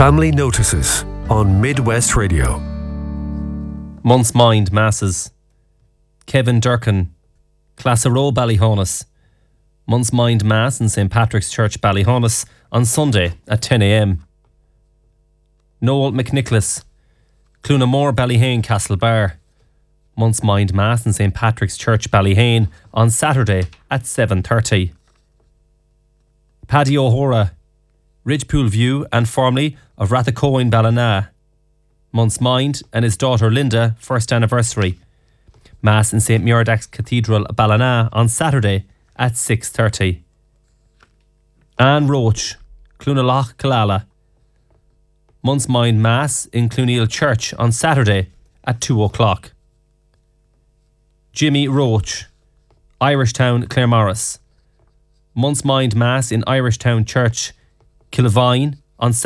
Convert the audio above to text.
Family Notices on Midwest Radio. Month's Mind Masses. Kevin Durkin, Classaro Ballyhonus. Month's Mind Mass in St. Patrick's Church, Ballyhonus on Sunday at 10 a.m. Noel McNicholas, Clunamore Ballyhane Castlebar. Month's Mind Mass in St. Patrick's Church, Ballyhane on Saturday at 7:30. Paddy O'Hora, Ridgepool View and formerly of Rathacoin Ballina. Month's Mind and his daughter Linda, first anniversary. Mass in St. Muiredach's Cathedral, Ballina on Saturday at 6:30. Anne Roach, Clunaloch Killala. Month's Mind Mass in Cluneal Church on Saturday at 2 o'clock. Jimmy Roach, Irishtown, Claremorris. Month's Mind Mass in Irishtown Church, Kilvine on Saturday